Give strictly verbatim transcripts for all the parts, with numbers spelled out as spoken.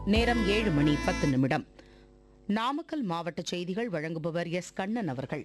நேரம் ஏழு மணி பத்து நிமிடம். நாமக்கல் மாவட்ட செய்திகள் வழங்குபவர் எஸ் கண்ணன் அவர்கள்.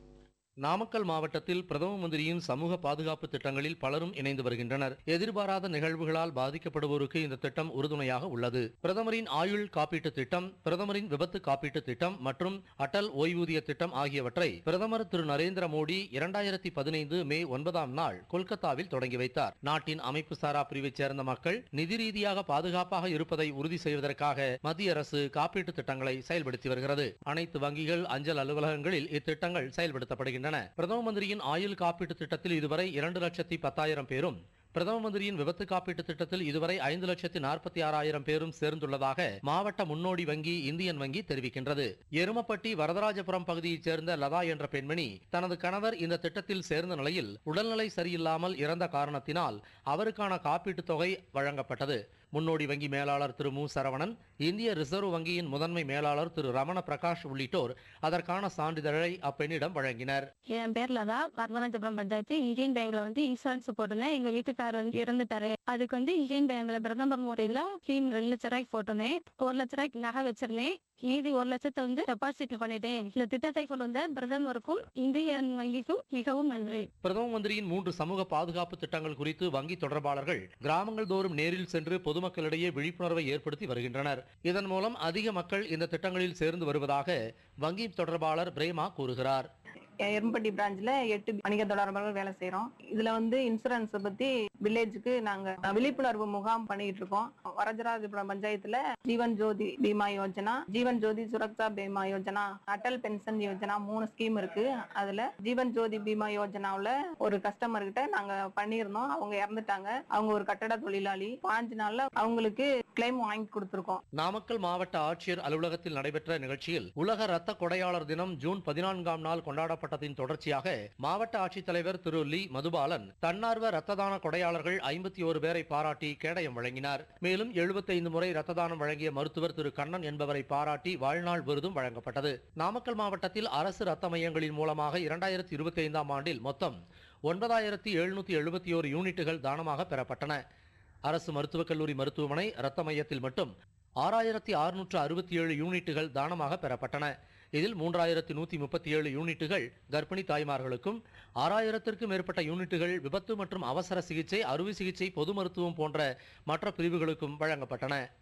நாமக்கல் மாவட்டத்தில் பிரதம மந்திரியின் சமூக பாதுகாப்பு திட்டங்களில் பலரும் இணைந்து வருகின்றனர். எதிர்பாராத நிகழ்வுகளால் பாதிக்கப்படுவோருக்கு இந்த திட்டம் உறுதுணையாக உள்ளது. பிரதமரின் ஆயுள் காப்பீட்டு திட்டம், பிரதமரின் விபத்து காப்பீட்டு திட்டம் மற்றும் அடல் ஓய்வூதிய திட்டம் ஆகியவற்றை பிரதமர் திரு நரேந்திர மோடி இரண்டாயிரத்தி பதினைந்து மே ஒன்பதாம் நாள் கொல்கத்தாவில் தொடங்கி வைத்தார். நாட்டின் அமைப்பு சாரா பிரிவைச் சேர்ந்த மக்கள் நிதி ரீதியாக பாதுகாப்பாக இருப்பதை உறுதி செய்வதற்காக மத்திய அரசு காப்பீட்டு திட்டங்களை செயல்படுத்தி வருகிறது. அனைத்து வங்கிகள், அஞ்சல் அலுவலகங்களில் இத்திட்டங்கள் செயல்படுத்தப்படுகின்றன. பிரதம மந்திரியின் ஆயுள் காப்பீட்டு திட்டத்தில் இதுவரை இரண்டு லட்சத்தி பத்தாயிரம் பேரும், பிரதம மந்திரியின் விபத்து காப்பீட்டு திட்டத்தில் இதுவரை ஐந்து லட்சத்தி நாற்பத்தி ஆறாயிரம் பேரும் சேர்ந்துள்ளதாக மாவட்ட முன்னோடி வங்கி இந்தியன் வங்கி தெரிவிக்கின்றது. எருமப்பட்டி வரதராஜபுரம் பகுதியைச் சேர்ந்த லதா என்ற பெண்மணி தனது கணவர் இந்த திட்டத்தில் சேர்ந்த நிலையில் உடல்நிலை சரியில்லாமல் இறந்த காரணத்தினால் அவருக்கான காப்பீட்டு தொகை வழங்கப்பட்டது. முன்னோடி வங்கி மேலாளர் திரு மு சரவணன், இந்திய ரிசர்வ் வங்கியின் முதன்மை மேலாளர் திரு ரமண பிரகாஷ் உள்ளிட்டோர் அதற்கான சான்றிதழை அப்பெண்ணிடம் வழங்கினர். என் பேர்ல தான் வரதராஜபுரம் பஞ்சாயத்து இந்தியன் பேங்க்ல வந்து இன்சூரன்ஸ் போட்டிருந்தேன். எங்க வீட்டுக்காரர் வந்து இறந்துட்டாரு. அதுக்கு வந்து இந்தியன் பேங்க்ல பிரதமர் முறையில ஸ்கீம் ரெண்டு லட்ச ரூபாய்க்கு போட்டோன்னே ஒரு லட்ச ரூபாய்க்கு நகை வச்சிருந்தேன். மீதி ஒரு லட்சத்தை வந்து டெபாசிட் பண்ணிட்டேன். இந்த திட்டத்தை கொண்டு வந்த பிரதமருக்கும் இந்தியன் வங்கிக்கும் மிகவும் நன்றி. பிரதம மந்திரியின் மூன்று சமூக பாதுகாப்பு திட்டங்கள் குறித்து வங்கி தொடர்பாளர்கள் கிராமங்கள் தோறும் நேரில் சென்று பொதுமக்களிடையே விழிப்புணர்வை ஏற்படுத்தி வருகின்றனர். இதன் மூலம் அதிக மக்கள் இந்த திட்டங்களில் சேர்ந்து வருவதாக வங்கி தொடர்பாளர் பிரேமா கூறுகிறார். எரும்பட்டி பிரான்ச்ல எட்டு வணிக தொடர்பாளர்கள் வேலை செய்யறோம். இதுல வந்து இன்சூரன்ஸ் பத்தி வில்லேஜுக்கு நாங்க விழிப்புணர்வு முகாம் பண்ணிட்டு இருக்கோம். வரதராஜபுரம் பஞ்சாயத்துல ஜீவன் ஜோதி பீமா யோஜனா, ஜீவன் ஜோதி சுரக்ஷா பீமா யோஜனா, அடல் பென்ஷன் யோஜனா மூணு ஸ்கீம் இருக்கு. அதுல ஜீவன் ஜோதி பீமா யோஜனாவுல ஒரு கஸ்டமர் கிட்ட நாங்க பண்ணிருந்தோம். அவங்க இறந்துட்டாங்க. அவங்க ஒரு கட்டட தொழிலாளி. பாஞ்சு நாள்ல அவங்களுக்கு கிளைம் வாங்கி கொடுத்திருக்கோம். நாமக்கல் மாவட்ட ஆட்சியர் அலுவலகத்தில் நடைபெற்ற நிகழ்ச்சியில் உலக ரத்த கொடையாளர் தினம் ஜூன் பதினான்காம் நாள் கொண்டாடப்பட்ட தொடர்ச்சியாக மாவட்ட ஆட்சித்தலைவர் திரு லி மதுபாலன் தன்னார்வ ரத்த தான கொடையாளர்கள் ஐம்பத்தி ஒரு பேரை பாராட்டி கேடயம் வழங்கினார். மேலும் எழுபத்தி ஐந்து முறை ரத்த தானம் வழங்கிய மருத்துவர் திரு கண்ணன் என்பவரை பாராட்டி வாழ்நாள் விருதும் வழங்கப்பட்டது. நாமக்கல் மாவட்டத்தில் அரசு ரத்த மையங்களின் மூலமாக இரண்டாயிரத்தி இருபத்தி ஐந்தாம் ஆண்டில் மொத்தம் ஒன்பதாயிரத்தி எழுநூத்தி எழுபத்தி ஒரு யூனிட்டுகள் தானமாக பெறப்பட்டன. அரசு மருத்துவக் கல்லூரி மருத்துவமனை ரத்த மையத்தில் மட்டும் ஆறாயிரத்தி அறுநூற்று அறுபத்தி ஏழு யூனிட்டுகள் தானமாக பெறப்பட்டன. இதில் மூன்றாயிரத்தி நூத்தி முப்பத்தி ஏழு யூனிட்டுகள் கர்ப்பிணி தாய்மார்களுக்கும், ஆறாயிரத்திற்கும் மேற்பட்ட யூனிட்டுகள் விபத்து மற்றும் அவசர சிகிச்சை, அறுவை சிகிச்சை, பொது மருத்துவம் போன்ற மற்ற பிரிவுகளுக்கும் வழங்கப்பட்டன.